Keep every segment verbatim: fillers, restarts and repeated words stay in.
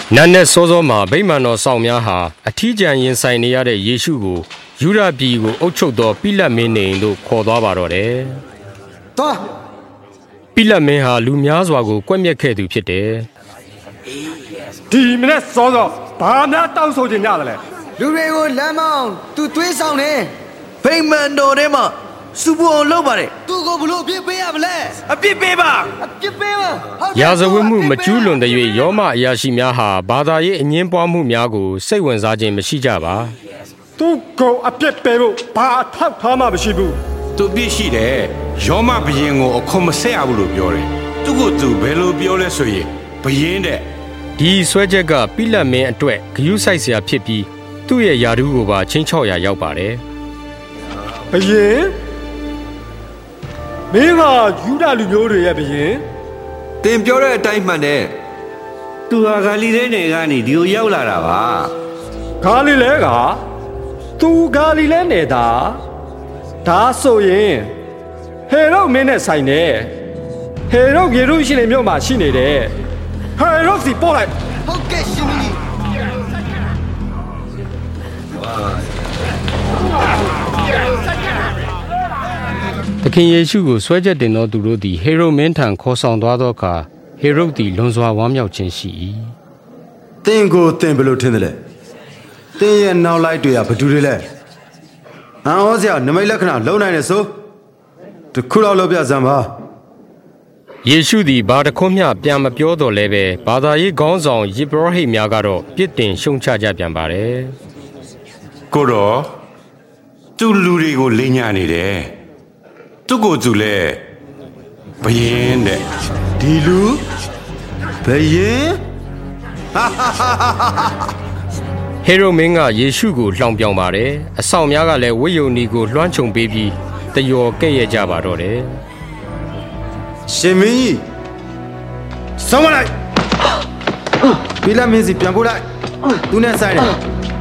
နတ်နဲ့စောစောမှာဗိမာန်တော်ဆောင်များဟာအထီးကျန်ရင်ဆိုင်နေရတဲ့ယေရှုကိုယူဒပြည်ကိုအုပ်ချုပ်သောပိလတ်မင်းနေတို့ခေါ်သွားပါတော့တယ်။သွားပိလတ်မင်းဟာလူများစွာကိုကွက်မြက်ခဲ့သူဖြစ်တယ်။ဒီမနေ့စောစောဘာများတောင်းဆိုခြင်းကြတယ်လဲ။လူတွေကိုလမ်းမောင်းသူသွေးဆောင်နေဗိမာန်တော်ထဲမှာစုဖို့အောင်လုပ်ပါတယ်။သူကိုဘလို့အပြစ်ပေးရမလဲ။အပြစ်ပေးပါ။အပြစ်ပေးပါ။ရာဇဝတ်မှုမကျူးလွန်တဲ့၍ယောမအရာရှိများဟာဘာသာရေးအငင်းပွားမှုများကိုစိတ်ဝင်စားခြင်းမရှိကြပါ။သူကိုအပြစ်ပေးဖို့ဘာအထောက်ထားမှမရှိဘူး။သူပြစ်ရှိတယ်။ယောမဘုရင်ကိုအခုမဆက်ရဘူးလို့ပြောတယ်။သူကိုသူဘယ်လိုပြောလဲဆိုရင်ဘုရင်တဲ့ဒီဆွဲချက်ကပိလတ်မင်းအတွက်ဂယုစိုက်เสียဖြစ်ပြီးသူ့ရဲ့ယာဒူးကိုပါချင်းချောက်ရာရောက်ပါတယ်။ဘုရင်မင်းကယူဒလူမျိုးတွေရဲ့ဘုရင်တင်ပြောတဲ့အတိုင်းမှန်တယ်သူဟာဂါလိလဲနယ်ကနေဒီကိုရောက်လာတာပါဂါလိလဲကသူဂါလိလဲနယ်တာဒါဆိုရင်ဟေရုမင်းနဲ့ဆိုင်တယ်ဟေရုယေရုရှလင်မြို့မှာရှိနေတယ်ဟေရုစီပို့လိုက်ဟုတ်ကဲ့ရှင်မင်းသခင်ယေရှုကိုဆွဲချက်တင်သောသူတို့သည်ဟေရုမင်းထံခေါ်ဆောင်သွားသောအခါဟေရုသည်လွန်စွာဝမ်းမြောက်ခြင်းရှိ၏။သင်ကိုသင်ဘယ်လိုထင်သလဲ။သင်ရဲ့နောက်လိုက်တွေကဘယ်သူတွေလဲ။အံ့ဩစရာနမိတ်လက္ခဏာလုံနိုင်တယ်ဆိုတခုတော့လုပ်ပြစမ်းပါ။ယေရှုသည်ဘာတစ်ခုမျှပြန်မပြောတော့လဲပဲဘာသာရေးခေါင်းဆောင်ယေဘရဟိတ်များကတော့ပြစ်တင်ရှုံချကြပြန်ပါတယ်။ကိုတော့သူလူတွေကိုလိမ်ညာနေတယ်။သူကိုသူလဲဘယင်းတဲ့ဒီလူဘယင်းဟေရုမင်းကယေရှုကိုလှောင်ပြောင်ပါတယ်အဆောင်များကလည်းဝိယုန်နီကိုလွှမ်းခြုံပေးပြီးတယော်ကဲ့ရဲ့ကြပါတော့တယ်ရှင်မင်းကြီးဆောင်းမလိုက်ပိလတ်မင်းစီပြန်ပို့လိုက်သူနဲ့ဆိုင်တယ်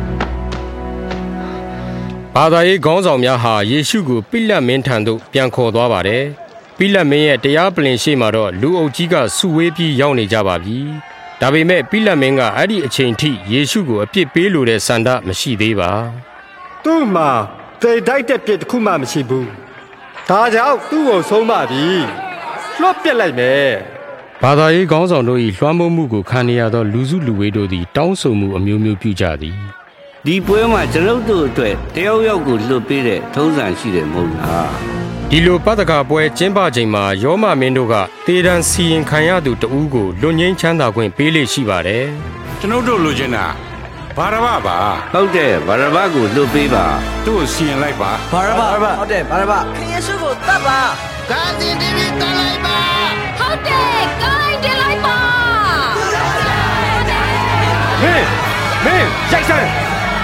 ဘာသာရေးခေါင်းဆောင်များဟာယေရှုကိုပိလတ်မင်းထံသို့ပြန်ခေါ်သွားပါတယ်။ပိလတ်မင်းရဲ့တရားပလင်ရှိမှတော့လူအုပ်ကြီးကစုဝေးပြီးရောက်နေကြပါပြီ။ဒါပေမဲ့ပိလတ်မင်းကအဲ့ဒီအချိန်ထိယေရှုကိုအပြစ်ပေးလိုတဲ့ဆန္ဒမရှိသေးပါ။သူ့မှာသေတိုက်တဲ့ပြစ်တစ်ခုမှမရှိဘူး။ဒါကြောင့်သူ့ကိုဆုံးမပြီ။လွှတ်ပြစ်လိုက်မယ်။ဘာသာရေးခေါင်းဆောင်တို့၏လွှမ်းမိုးမှုကိုခံရသောလူစုလူဝေးတို့သည်တောင်းဆိုမှုအမျိုးမျိုးပြုကြသည်။ဒီပွဲမှာကျွန်ုပ်တို့အတွက်တယောက်ယောက်ကိုလွတ်ပေးတဲ့ထုံးစံရှိတယ်မဟုတ်လားဒီလိုပတ္တကပွဲကျင်းပချိန်မှာယောမမင်းတို့ကတေတံစီရင်ခံရသူတဦးကိုလွတ်ငင်းချမ်းသာခွင့်ပေးလေရှိပါတယ်ကျွန်ုပ်တို့လိုချင်တာဘာရဘပါဟုတ်တယ်ဘာရဘကိုလွတ်ပေးပါသူ့ကိုစီရင်လိုက်ပါဘာရဘဟုတ်တယ်ဘာရဘခင်ယေရှုကိုတတ်ပါဂါဇင်တီဗီတတ်လိုက်ပါဟုတ်တယ်ကိုင်းတင်လိုက်ပါမင်းမင်းရိုက်စမ်း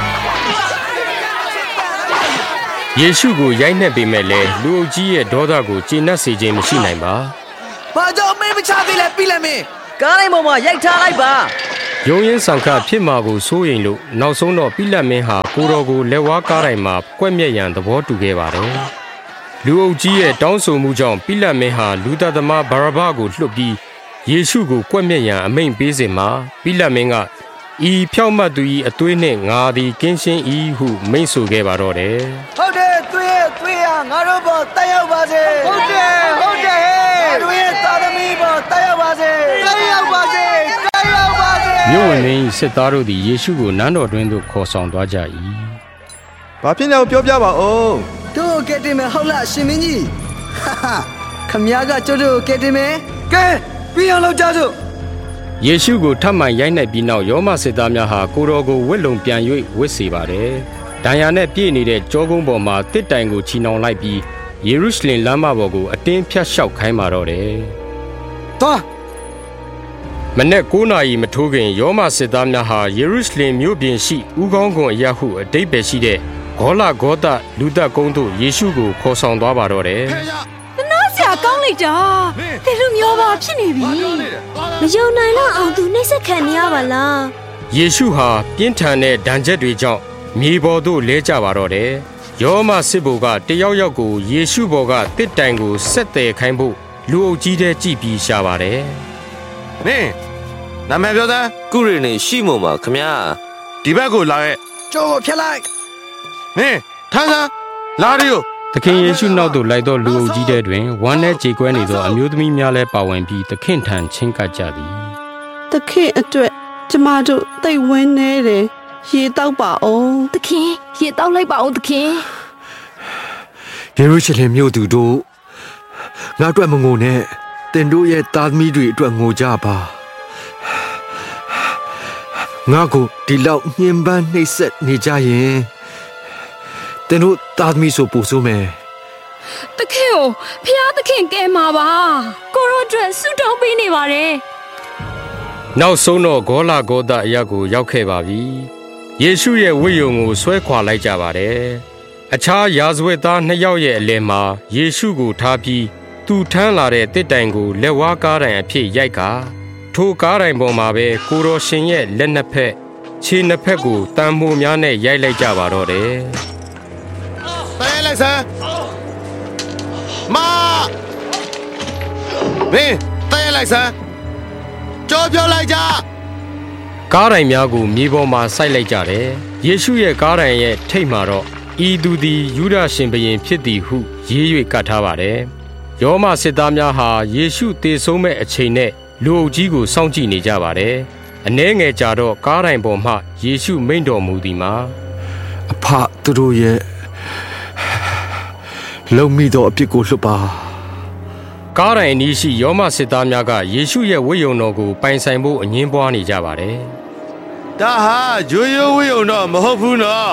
ယေရှုကိုရိုက်နှက်ပေမဲ့လည်းလူအုပ်ကြီးရဲ့ဒေါသကိုကျေနပ်စေခြင်းမရှိနိုင်ပါ။ဘာကြောင့်မင်းမချသေးလဲပြီလဲမင်းကားလိုက်ပေါ်မှာရိုက်ထားလိုက်ပါ။ယုံရင်ဆောင်ခဖြစ်မှာကိုစိုးရိမ်လို့နောက်ဆုံးတော့ပိလတ်မင်းဟာကိုတော်ကိုလက်ဝါးကားတိုင်းမှာကွက်မြက်ရန်သဘောတူခဲ့ပါတယ်။လူအုပ်ကြီးရဲ့တောင်းဆိုမှုကြောင့်ပိလတ်မင်းဟာလူသားသမားဘာရဘကိုလွှတ်ပြီးယေရှုကိုကွက်မြက်ရန်အမိန့်ပေးစဉ်မှာပိလတ်မင်းကဤဖြောက်မှတ်သူ၏အသွေးနှင့်ငါသည်ကင်းရှင်း၏ဟုမိန့်ဆိုခဲ့ပါတော့တယ်ဟုတ်တယ်သွေးရဲ့သွေးဟာငါတို့ပေါ်တက်ရောက်ပါစေဟုတ်တယ်ဟုတ်တယ်ဟဲ့တို့ရဲ့သာသမီပေါ်တက်ရောက်ပါစေတက်ရောက်ပါစေတက်ရောက်ပါစေမြို့ဝင်၏စစ်သားတို့သည်ယေရှုကိုနန်းတော်တွင်သို့ခေါ်ဆောင်သွားကြ၏ဘာဖြစ်လဲပြောပြပါဦးတို့ကဲတင်မယ်ဟုတ်လားရှင်မင်းကြီးဟာဟာခမည်းကကျုပ်တို့ကဲတင်မယ်ကဲပြီးအောင်လုပ်ကြစို့ယေရှုကိုထပ်မံရိုက်နှက်ပြီးနောက်ယောမစစ်သားများဟာကိုတော်ကိုဝစ်လုံပြန်၍ဝစ်စေပါတယ်။ဒဏ်ရာနဲ့ပြည့်နေတဲ့ကြောကုန်းပေါ်မှာတစ်တိုင်ကိုချီနှောင်လိုက်ပြီးယေရုရှလင်လမ်းမပေါ်ကိုအတင်းဖြတ်လျှောက်ခိုင်းပါတော့တယ်။သွားမနေ့ကိုးနာရီမထိုးခင်ယောမစစ်သားများဟာယေရုရှလင်မြို့ပြင်ရှိဥကောင်းကွန်အရပ်ဟုအတိတ်ပဲရှိတဲ့ဂေါလဂေါသလူသက်ကုန်းသို့ယေရှုကိုခေါ်ဆောင်သွားပါတော့တယ်။ဆရာကောင်းလိုက်တာသင်တို့မျိုးပါဖြစ်နေပြီမယုံနိုင်တော့အောင်သူနှိမ့်ဆက်ခံနေရပါလားယေရှုဟာပြင်းထန်တဲ့ဒဏ်ချက်တွေကြောင့်မြေပေါ်သို့လဲကျပါတော့တယ်ယောမစစ်ဘိုလ်ကတယောက်ယောက်ကိုယေရှုဘော်ကတစ်တိုင်ကိုဆက်တယ်ခိုင်းဖို့လူအုပ်ကြီးတဲ့ကြည်ပြီးရှာပါတယ်မင်းနာမည်ပြောစမ်းကုရီနေရှိမို့မှာခမရဒီဘက်ကိုလာရဲ့ကျော်ကိုဖျက်လိုက်မင်းထမ်းစမ်းလာရီကိုသခင်ယေရှုနောက်သို့လိုက်သောလူအုပ်ကြီးတဲ့တွင်ဝမ်းနဲ့ကြေကွဲနေသောအမျိုးသမီးများလည်းပါဝင်ပြီးသခင်ထံချင်းကပ်ကြသည်သခင်အတွက်ကျမတို့သိဝင်းနေတယ်ရေတောက်ပါအောင်သခင်ရေတောက်လိုက်ပါအောင်သခင်ယေရုရှလင်မြို့သူတို့ငါအတွက်မငိုနဲ့တင်တို့ရဲ့သားသမီးတွေအတွက်ငိုကြပါငါကိုဒီလောက်ညှဉ်းပန်းနှိပ်စက်နေကြရင်တင်တို့သားသမီးဆိုပို့ဆိုးမယ်သခင်ကိုဖျားသခင်ကဲမှာပါကိုရောအတွက်ဆုတောင်းပေးနေပါတယ်နောက်ဆုံးတော့ဂေါလာဂေါသအရာကိုရောက်ခဲ့ပါပြီယေရှုရဲ့ဝိယုံကိုဆွဲခွာလိုက်ကြပါတယ်အခြားရာဇဝတ်သားနှစ်ယောက်ရဲ့အလယ်မှာယေရှုကိုထားပြီးသူထမ်းလာတဲ့တစ်တိုင်ကိုလက်ဝါးကားတိုင်အဖြစ်ရိုက်ကာထိုကားတိုင်ပေါ်မှာပဲကိုတော်ရှင်ရဲ့လက်နှစ်ဖက်ခြေနှစ်ဖက်ကိုတန်မိုးများနဲ့ရိုက်လိုက်ကြပါတော့တယ်။တဲလိုက်စမ်းမမင်းတဲလိုက်စမ်းကြောပြောလိုက်ကြကားတိုင်များကိုမြေပေါ်မှာစိုက်လိုက်ကြတယ်ယေရှုရဲ့ကားတိုင်ရဲ့ထိပ်မှာတော့ဤသူသည်ယူဒရှင်ဘုရင်ဖြစ်သည်ဟုရေး၍ကတ်ထားပါတယ်ယောမစစ်သားများဟာယေရှုသေဆုံးမဲ့အချိန်နဲ့လူအုပ်ကြီးကိုစောင့်ကြည့်နေကြပါတယ်အနှဲငယ်ကြတော့ကားတိုင်ပေါ်မှယေရှုမိန့်တော်မူသည်မှာအဖသူတို့ရဲ့လုံမိသောအပြစ်ကိုလွှတ်ပါကားတိုင်အနီးရှိယောမစစ်သားများကယေရှုရဲ့ဝိယုံတော်ကိုပိုင်ဆိုင်ဖို့အငင်းပွားနေကြပါတယ်ဒါဟာဂျိုးရိုးဝိယုံတော့မဟုတ်ဘူးနော်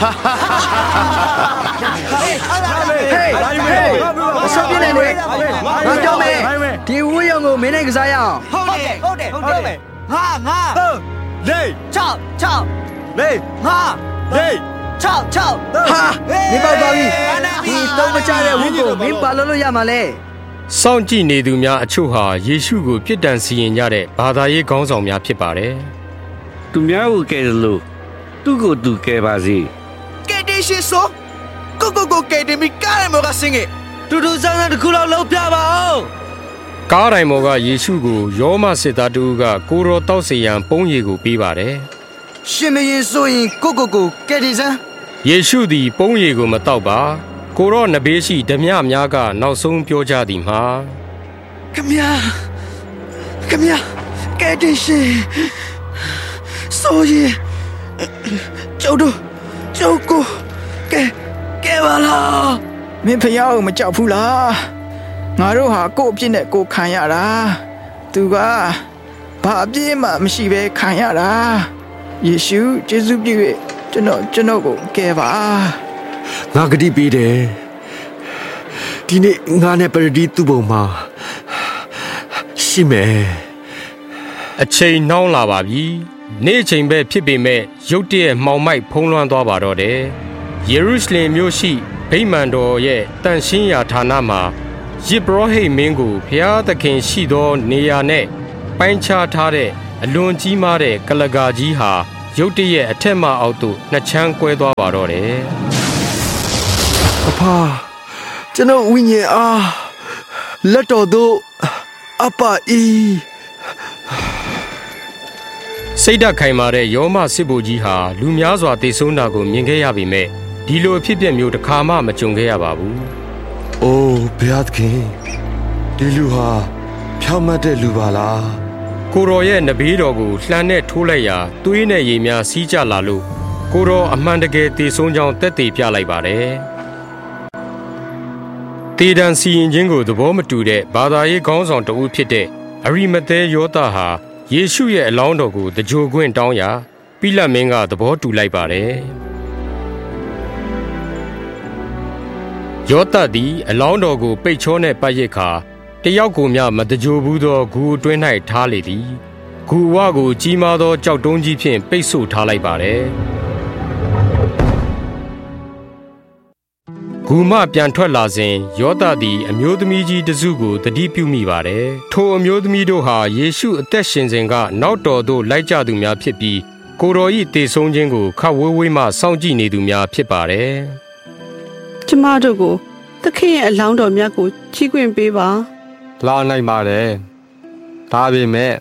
ဟေးဟေးအဆောပြနေလေငါကြောက်မယ်ဒီဝိယုံကိုမင်းနဲ့ကစားရအောင်ဟုတ်တယ်ဟုတ်တယ်ဟုတ်တယ်ငါငါလေးချောက်ချောက်လေးငါလေးချောက်ချောက်ဟာနေပေါပါပြီဒီတော့မကြတဲ့ဝိကိုမင်းပါလို့လို့ရမှာလဲစောင့်ကြည့်နေသူများအချို့ဟာယေရှုကိုပြစ်ဒဏ်စီရင်ကြတဲ့ဘာသာရေးခေါင်းဆောင်များဖြစ်ပါတယ်သူများကိုကဲတယ်လို့သူ့ကိုသူကဲပါစေကဲတေရှိဆိုကိုကိုကိုကဲတယ်မိကားရမကစင်းတူတူစမ်းစမ်းတစ်ခုလောက်လုပ်ပြပါအောင်ကားတိုင်မော်ကယေရှုကိုယောမစစ်သားတို့ကကိုရောတောက်စီရန်ပုံးရည်ကိုပေးပါတယ်ရှင်မရင်ဆိုရင်ကိုကိုကိုကဲတယ်စမ်းယေရှုသည်ပုံးရည်ကိုမတောက်ပါကိုရောနဘေးရှိဓမြများကနောက်ဆုံးပြောကြသည်မှာခမညာခမညာကဲတယ်ရှင်ဆိုရင်ကျုပ်တို့ကျုပ်ကိုကဲကဲပါလားမင်းဖျားကိုမကြောက်ဘူးလားငါတို့ဟာကို့အပြစ်နဲ့ကိုခံရတာသူကဘာအပြစ်မှမရှိဘဲခံရတာယေရှုယေရှုပြည့်ကျွန်တော်ကျွန်တော်ကိုကဲပါငါဂတိပေးတယ်ဒီနေ့ငါနဲ့ပရဒီသူ့ဘုံမှာရှိမယ်အချိန်နှောင်းလာပါပြီနေ့အချိန်ပဲဖြစ်ပေမဲ့ရုတ်တရက်မှောင်မိုက်ဖုံးလွှမ်းသွားပါတော့တယ်ယေရုရှလင်မြို့ရှိဗိမာန်တော်ရဲ့တန်ရှင်းရာဌာနမှာယေဘရဟိမင်းကိုဖျားသခင်ရှိသောနေရာနဲ့ပိုင်းခြားထားတဲ့အလွန်ကြီးမားတဲ့ကလကာကြီးဟာရုတ်တရက်အထက်မှအောက်သို့နှစ်ချမ်းကွဲသွားပါတော့တယ်အဖာကျွန်တော်ဝိညာဉ်အားလက်တော်သို့အပအီစိတ်ဓာတ်ခိုင်မာတဲ့ယောမစစ်ဗိုလ်ကြီးဟာလူများစွာတေဆုံးတာကိုမြင်ခဲ့ရပေမဲ့ဒီလိုအဖြစ်အပျက်မျိုးတစ်ခါမှမကြုံခဲ့ရပါဘူး။အိုးဘုရားသခင်ဒီလူဟာဖြောင့်မတ်တဲ့လူပါလား။ကိုရောရဲ့နဘေးတော်ကိုလှမ်းနဲ့ထိုးလိုက်ရာသွေးနဲ့ရေများစီးကျလာလို့ကိုရောအမှန်တကယ်တေဆုံးကြောင်းသက်သေပြလိုက်ပါတယ်။တေဒန်စီရင်ခြင်းကိုသဘောမတူတဲ့ဘာသာရေးခေါင်းဆောင်တဦးဖြစ်တဲ့အရိမသဲယောသဟာယေရှုရဲ့အလောင်းတော်ကိုတကြိုခွင့်တောင်းရာပိလတ်မင်းကသဘောတူလိုက်ပါတယ်ယောသသည်အလောင်းတော်ကိုပိတ်ချောနဲ့ပတ်ရစ်ခါတယောက်ကိုမျှမတကြိုဘူးသောဂူအတွင်း၌ထားလေသည်ဂူဝကိုကြီးမားသောကြောက်တုံးကြီးဖြင့်ပိတ်ဆို့ထားလိုက်ပါတယ်ဂူမှပြန်ထွက်လာစဉ်ယောသသည်အမျိုးသမီးကြီးတစုကိုတတိပြုမိပါတယ်ထိုအမျိုးသမီးတို့ဟာယေရှုအသက်ရှင်စဉ်ကနောက်တော်သို့လိုက်ကြသူများဖြစ်ပြီးကိုတော်၏တေဆုံးခြင်းကိုခပ်ဝေးဝေးမှစောင့်ကြည့်နေသူများဖြစ်ပါတယ်ကျမတို့ကိုသခင်ရဲ့အလောင်းတော်မြတ်ကိုချီးခွင့်ပေးပါလာနိုင်ပါတယ်ဒါပေမဲ့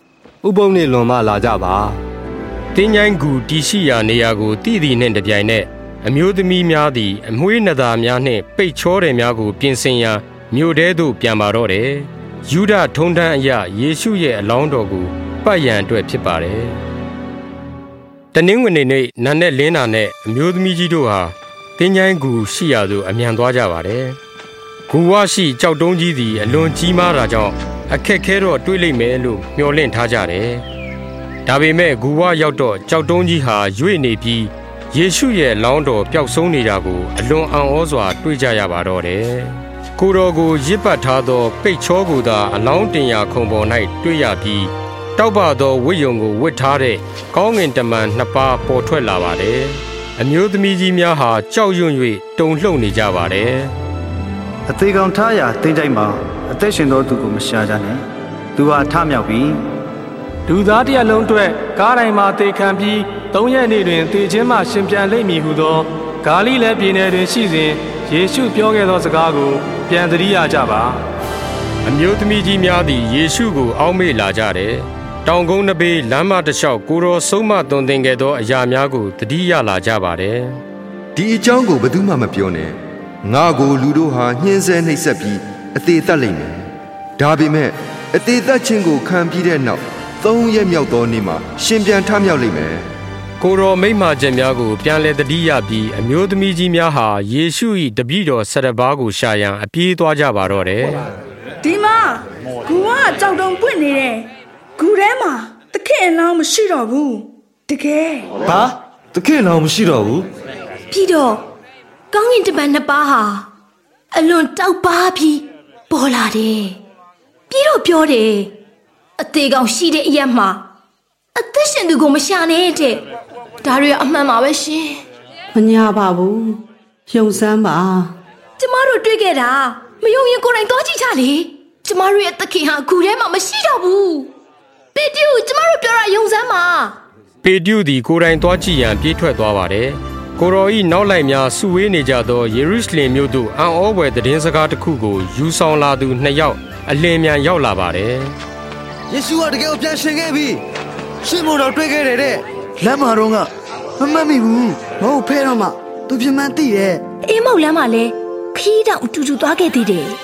ဥပုံနှင့်လွန်မှလာကြပါတင်းញိုင်းကူတီရှိရာနေရာကိုတည်တည်နှင့်တပြိုင်နက်အမျိုးသမီးများသည်အမွှေးနသားများနှင့်ပိတ်ချောတယ်များကိုပြင်ဆင်ရန်မြို့ထဲသို့ပြန်ပါတော့တယ်ယူဒထုံတန်းအရယေရှုရဲ့အလောင်းတော်ကိုပတ်ရန်အတွက်ဖြစ်ပါတယ်တနင်္ဂနွေနေ့နံနက်လင်းတာနဲ့အမျိုးသမီးကြီးတို့ဟာတင်းញိုင်းကူရှိရာသို့အမြန်သွားကြပါတယ်ဂူဝရှိကြောက်တုံးကြီးသည်အလွန်ကြီးမားတာကြောင့်အခက်ခဲတော့တွေးလိုက်မယ်လို့မျှော်လင့်ထားကြတယ်ဒါပေမဲ့ဂူဝရောက်တော့ကြောက်တုံးကြီးဟာရွေ့နေပြီးယေရှုရဲ့လောင်းတော်ပျောက်ဆုံးနေတာကိုအလွန်အံ့ဩစွာတွေ့ကြရပါတော့တယ်ကိုတော်ကိုရစ်ပတ်ထားသောပိတ်ချောကိုသာအလောင်းတင်ရာခုံပေါ်၌တွေ့ရပြီးတောက်ပသောဝိယုံကိုဝတ်ထားတဲ့ကောင်းငင်တမန်နှစ်ပါးပေါ်ထွက်လာပါတယ်အမျိုးသမီးကြီးများဟာကြောက်ရွံ့၍တုန်လှုပ်နေကြပါတယ်အသေးကောင်ထားရာတင်းကြိုက်မှာအသက်ရှင်သောသူကိုမရှာကြနဲ့သူဟာထမြောက်ပြီးလူသားတရလုံးအတွက်ကားတိုင်းမှာတေခံပြီးသုံးရက်နေ့တွင်တေခြင်းမှရှင်ပြန်လိမ့်မည်ဟုသောဂါလိလဲပြည်နယ်တွင်ရှိစဉ်ယေရှုပြောခဲ့သောစကားကိုပြန်သတိရကြပါအမျိုးသမီးကြီးများသည်ယေရှုကိုအောက်မေ့လာကြတယ်တောင်ကုန်းနဘေးလမ်းမတစ်လျှောက်ကိုတော်ဆုံးမသွန်သင်ခဲ့သောအရာများကိုသတိရလာကြပါတယ်ဒီအကြောင်းကိုဘယ်သူမှမပြောနဲ့ငါကိုလူတို့ဟာညှင်းဆဲနှိပ်စက်ပြီးအသေးသက်လိမ့်မယ်ဒါပေမဲ့အသေးသက်ခြင်းကိုခံပြီးတဲ့နောက်သုံးရက်မြောက်သောနေ့မှာရှင်ပြန်ထမြောက်လိမ့်မယ်ကိုတော်မိန့်မာချက်များကိုပြန်လည်သတိရပြီးအမျိုးသမီးကြီးများဟာယေရှု၏တပည့်တော်ဆရဘာကိုရှာရန်အပြေးသွားကြပါတော့တယ်ဒီမှာဂူကကြောက်တုံပွင့်နေတယ်ဂူထဲမှာတခင်အလောင်းမရှိတော့ဘူးတကယ်ဟာတခင်အလောင်းမရှိတော့ဘူးပြီးတော့ကောင်းကင်တမန်နှစ်ပါးဟာအလွန်တောက်ပါပြီးပေါ်လာတယ်ပြီးတော့ပြောတယ်အသေးကောင်ရှိတဲ့အရက်မှာအသက်ရှင်သူကိုမရှာနဲ့တဲ့ဒါတွေအမှန်ပါပဲရှင်မညာပါဘူးယုံစမ်းပါကျမတို့တွေ့ခဲ့တာမယုံရင်ကိုယ်တိုင်သွားကြည့်ကြလေကျမတို့ရဲ့သခင်ဟာအခုထဲမှာမရှိတော့ဘူးပေတျုကျမတို့ပြောတာယုံစမ်းပါပေတျုသည်ကိုယ်တိုင်သွားကြည့်ရန်ပြေးထွက်သွားပါတယ်ကိုတော်ဤနောက်လိုက်များစုဝေးနေကြသောယေရုရှလင်မြို့သို့အံ့ဩဖွယ်သတင်းစကားတစ်ခုကိုယူဆောင်လာသူနှစ်ယောက်အလင်းမြန်ရောက်လာပါတယ်ယေရှုကတကယ်ကိုပြန်ရှင်ခဲ့ပြီရှင်မို့တော့တွေ့ခဲ့တယ်တဲ့လမ်းမှာတော့ကမမှတ်မိဘူးမဟုတ်ဖဲတော့မှသူပြမှန်းသိတယ်အေးမောက်လမ်းမှာလဲခီးတောင်အတူတူသွားခဲ့သေးတယ်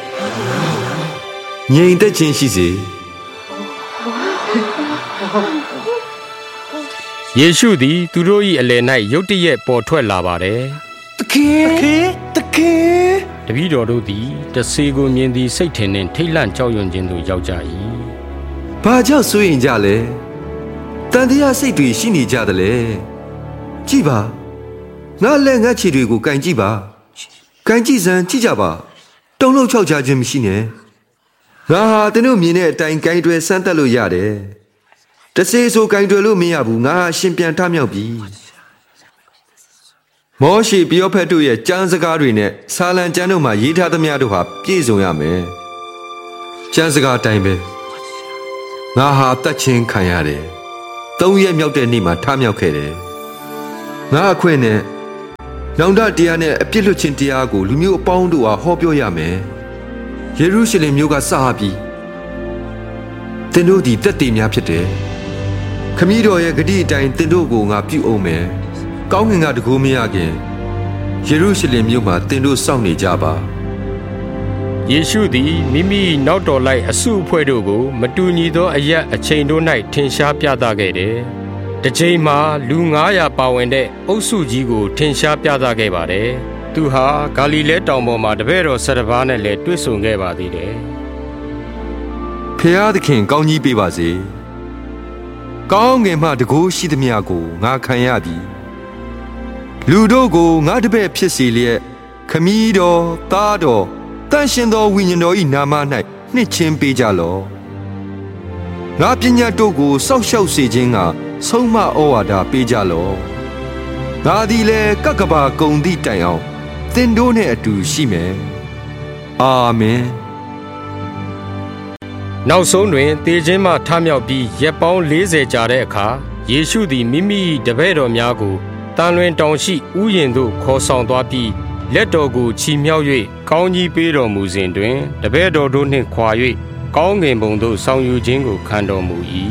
ငြိမ်သက်ခြင်းရှိစေယေရှုသည်သူတို့၏အလယ်၌ရုတ်တရက်ပေါ်ထွက်လာပါတယ်တခင်တခင်တခင်တပည့်တော်တို့သည်တဆေကိုမြင်သည်စိတ်ထင်နှင့်ထိတ်လန့်ကြောက်ရွံ့ခြင်းသို့ရောက်ကြ၏ဘာကြောင့်စိုးရင်ကြလဲတန်တရားစိတ်တွေရှိနေကြတယ်လေကြည့်ပါငါလက်ငါခြေတွေကိုကန်ကြည့်ပါကန်ကြည့်စမ်းကြည့်ကြပါတုံလုံးချောက်ချခြင်းမရှိနဲ့ငါဟာသူတို့မြင်တဲ့အတိုင်းကန်တွယ်စမ်းသက်လို့ရတယ်တဆေဆိုကန်တွယ်လို့မရဘူးငါဟာရှင်ပြန်ထမြောက်ပြီမောရှိပယောဖက်တို့ရဲ့ကျမ်းစကားတွေနဲ့ဆာလံကျမ်းတို့မှာရေးထားသမျှတို့ဟာပြည့်စုံရမယ်ကျမ်းစကားအတိုင်းပဲငါဟာတတ်ချင်းခံရတယ်သုံးရက်မြောက်တဲ့နေ့မှာထမြောက်ခဲ့တယ်ငါအခွင့်နဲ့နောင်တတရားနဲ့အပြစ်လွတ်ခြင်းတရားကိုလူမျိုးအပေါင်းတို့ဟာဟောပြောရမယ်ယေရုရှလင်မြို့ကစပြီးသင်တို့ဒီတက်တည်များဖြစ်တယ်ခမည်းတော်ရဲ့ဂတိအတိုင်းသင်တို့ကိုငါပြုအောင်မယ်ကောင်းကင်ကတကူမရခင်ယေရုရှလင်မြို့မှာသင်တို့စောင့်နေကြပါယေရှုသည်မိမိနောက်တော်လိုက်အစုအဖွဲ့တို့ကိုမတူညီသောအရက်အချိန်တို့၌ထင်ရှားပြသခဲ့တယ်။တစ်ချိန်မှာလူငါးရာပါဝင်တဲ့အုပ်စုကြီးကိုထင်ရှားပြသခဲ့ပါတယ်။သူဟာဂါလိလဲတောင်ပေါ်မှာတပည့်တော်ဆယ်ပါးနဲ့လည်းတွေ့ဆုံခဲ့ပါသေးတယ်။ဖျားသခင်ကောင်းကြီးပေးပါစေ။ကောင်းငင်မှတကူရှိသမျှကိုငါခံရပြီ။လူတို့ကိုငါတပည့်ဖြစ်စေလျက်ခမည်းတော်သားတော်တန်ရှင်သောဝိညာဉ်တော်၏နာမ၌နှစ်ချင်းပေးကြလော့ငါပညာတို့ကိုစောင့်ရှောက်စေခြင်းကဆုံးမဩဝါဒပေးကြလော့ငါသည်လည်းကကဘာကုံသည့်တိုင်အောင်သင်တို့နှင့်အတူရှိမယ်အာမင်နောက်ဆုံးတွင်တေခြင်းမှထမြောက်ပြီးရက်ပေါင်းလေးဆယ်ကြာတဲ့အခါယေရှုသည်မိမိတပည့်တော်များကိုတန်လွင်တောင်ရှိဥယျာဉ်သို့ခေါ်ဆောင်သွားပြီးလက်တော်ကိုချီမြှောက်၍ကောင်းကြီးပေးတော်မူစဉ်တွင်တပည့်တော်တို့နှင့်ခွာ၍ကောင်းကင်ဘုံသို့ဆောင်ယူခြင်းကိုခံတော်မူ၏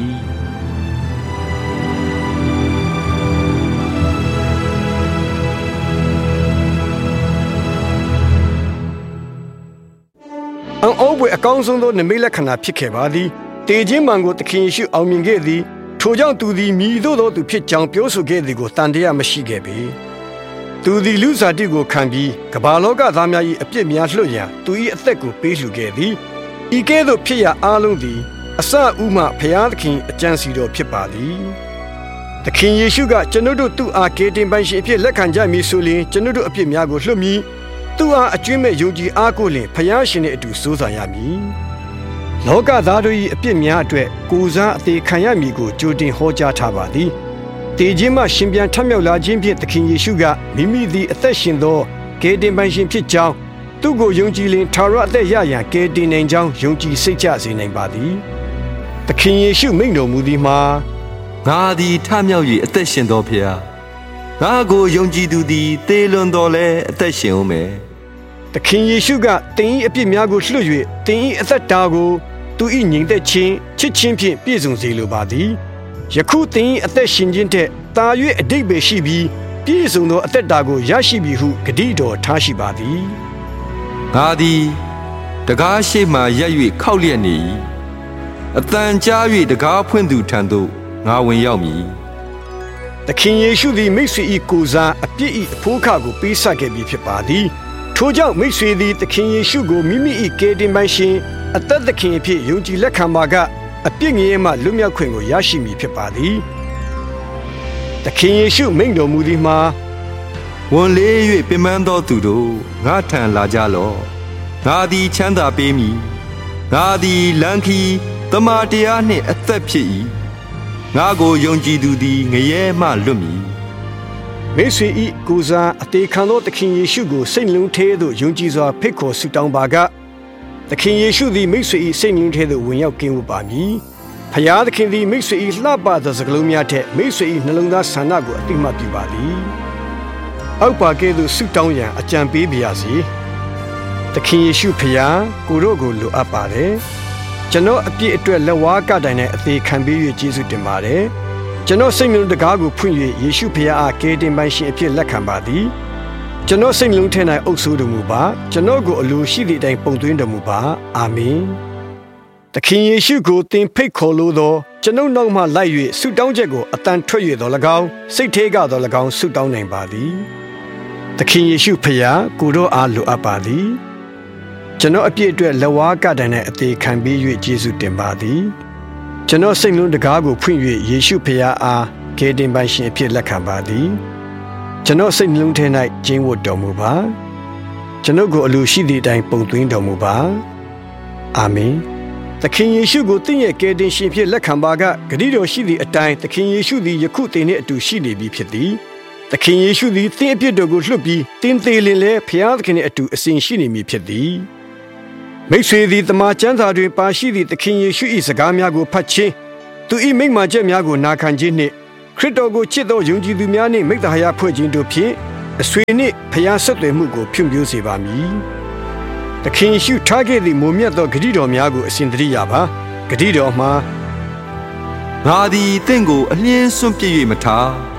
အံ့ဩဖွယ်အကောင်းဆုံးသောနမိတ်လက္ခဏာဖြစ်ခဲ့ပါသည်တေခြင်းမှန်ကိုသခင်ယေရှုအောင်မြင်ခဲ့သည်ထိုကြောင့်သူသည်မြည်သို့သောသူဖြစ်ကြောင်းပြောဆိုခဲ့သည်ကိုတန်တရားမရှိခဲ့ပေသူသည်လူစားတိကိုခံပြီးကမ္ဘာလောကသားများ၏အပြစ်များလွှတ်ရန်သူ၏အသက်ကိုပေးလှူခဲ့သည်ဤကဲ့သို့ဖြစ်ရအားလုံးသည်အစဥမှဖျားသခင်အကြံစီတော်ဖြစ်ပါသည်သခင်ယေရှုကကျွန်ုပ်တို့သူ့အားကယ်တင်ပိုင်ရှင်အဖြစ်လက်ခံကြမည်ဆိုလျှင်ကျွန်ုပ်တို့အပြစ်များကိုလွှတ်မည်သူအားအကျွင့်မဲ့ယုံကြည်အားကိုလျှင်ဖျားရှင်နှင့်အတူစိုးစားရမည်လောကသားတို့၏အပြစ်များအတွက်ကိုယ်စားအသေးခံရမည်ကိုကြိုတင်ဟောကြားထားပါသည်တေခြင်းမှရှင်ပြန်ထမြောက်လာခြင်းဖြင့်သခင်ယေရှုကမိမိသည်အသက်ရှင်သောကယ်တင်ပိုင်ရှင်ဖြစ်ကြောင်းသူကိုယုံကြည်လင်ထာဝရအသက်ရရန်ကယ်တင်နိုင်ကြောင်းယုံကြည်စိတ်ချစေနိုင်ပါသည်သခင်ယေရှုမိန့်တော်မူသည်မှာငါသည်ထမြောက်၍အသက်ရှင်သောဖျားငါကိုယုံကြည်သူသည်သေလွန်တော်လဲအသက်ရှင်ဦးမယ်သခင်ယေရှုကသင်၏အပြစ်များကိုလွှတ်၍သင်၏အသက်တာကိုသူ၏ညီသက်ခြင်းချစ်ခြင်းဖြင့်ပြည့်စုံစေလိုပါသည်ယခုသင်၏အသက်ရှင်ခြင်းထက်သာ၍အဓိပ္ပာယ်ရှိပြီးပြည့်စုံသောအသက်တာကိုရရှိပြီဟုဂတိတော်ထားရှိပါသည်ငါသည်တကားရှိမှရက်၍ခောက်လျက်နေ၏အတန်ကြား၍တကားဖွင့်သူထံသို့ငါဝင်ရောက်မည်သခင်ယေရှုသည်မိတ်ဆွေ၏ကိုယ်စားအပြစ်၏အဖိုးခါကိုပေးဆပ်ခဲ့ပြီးဖြစ်ပါသည်ထိုကြောင့်မိတ်ဆွေသည်သခင်ယေရှုကိုမိမိ၏ကယ်တင်ပိုင်ရှင်အသက်သခင်အဖြစ်ယုံကြည်လက်ခံပါကအပြစ်ငြိမ်းမှလွတ်မြောက်ခွင့်ကိုရရှိမည်ဖြစ်ပါသည်သခင်ယေရှုမိန့်တော်မူသည်မှာဝန်လေး၍ပင်ပန်းသောသူတို့ငါထံလာကြလော့ငါသည်ချမ်းသာပေးမည်ငါသည်လမ်းခီးတမန်တရားနှင့်အသက်ဖြစ်၏ငါကိုယုံကြည်သူသည်ငရဲမှလွတ်မည်မိတ်ဆွေ၏ကိုယ်စားအသေးခံသောသခင်ယေရှုကိုစိတ်လုံးထဲသို့ယုံကြည်စွာဖိတ်ခေါ်ဆုတောင်းပါကသခင်ယေရှုသည်မိတ်ဆွေ၏စိတ်လုံးထဲသို့ဝင်ရောက်ကင်းဝတ်ပါမည်ဖျားသခင်သည်မိတ်ဆွေ၏လှပသောစကားလုံးများထက်မိတ်ဆွေ၏နှလုံးသားဆန္ဒကိုအတိအမှတ်ပြုပါသည်အောက်ပါကဲ့သို့ဆုတောင်းရန်အကြံပေးပါရစေသခင်ယေရှုဖျားကိုတို့ကိုလိုအပ်ပါတယ်ကျွန်တော်အပြစ်အတွက်လက်ဝါးကတိုင်နဲ့အသေးခံပေး၍ကျေးဇူးတင်ပါတယ်ကျွန်တော်စိတ်နှလုံးတကားကိုဖွင့်၍ယေရှုဖျားအားကယ်တင်ပိုင်ရှင်အဖြစ်လက်ခံပါသည်ကျွန်တော်စိတ်နှလုံးထဲ၌အုပ်စိုးတော်မူပါကျွန်တော်ကိုအလိုရှိသည့်အတိုင်းပုံသွင်းတော်မူပါအာမင်သခင်ယေရှုကိုသင်ဖိတ်ခေါ်လို့သောကျွန်ုပ်နောက်မှလိုက်၍ဆုတောင်းချက်ကိုအတန်ထွက်၍တော်၎င်းစိတ်ထဲကတော်၎င်းဆုတောင်းနိုင်ပါသည်သခင်ယေရှုဖျားကိုတော်အားလိုအပ်ပါသည်ကျွန်တော်အပြစ်အတွက်လက်ဝါးကတိုင်နဲ့အသေးခံပေး၍ယေရှုတင်ပါသည်ကျွန်တော်စိတ်လုံးတကားကိုဖွင့်၍ယေရှုဖျားအားကယ်တင်ပိုင်ရှင်အဖြစ်လက်ခံပါသည်ကျွန်တော်စိတ်နှလုံးထဲ၌ကျင်းဝတ်တော်မူပါကျွန်ုပ်ကိုအလိုရှိသည့်အတိုင်းပုံသွင်းတော်မူပါအာမင်သခင်ယေရှုကိုသင်ရဲ့ကယ်တင်ရှင်ဖြစ်လက်ခံပါကဂရုတော်ရှိသည့်အတိုင်းသခင်ယေရှုသည်ယခုသင်နှင့်အတူရှိနေပြီဖြစ်သည်သခင်ယေရှုသည်သင်အပြစ်တော်ကိုလွှတ်ပြီးသင်သေးလင်လဲဖျားသခင်နှင့်အတူအစဉ်ရှိနေမည်ဖြစ်သည်မိတ်ဆွေသည်တမန်ကျမ်းစာတွင်ပါရှိသည့်သခင်ယေရှု၏စကားများကိုဖတ်ခြင်းသူ၏မိန့်မာချက်များကိုနာခံခြင်းနှင့်ခရစ်တော်ကိုချစ်သောယုံကြည်သူများနှင့်မိတ္တဟာယဖွဲ့ခြင်းတို့ဖြင့်အဆွေနှင့်ဖျားဆက်သွယ်မှုကိုဖြန့်ဖြိုးစေပါမည်သခင်ယေရှုထားခဲ့သည့်မိုမြတ်သောဂရုတော်များကိုအစဉ်တရိရပါဂရုတော်မှာငါသည်တင့်ကိုအလျင်းစွန့်ပစ်၍မထား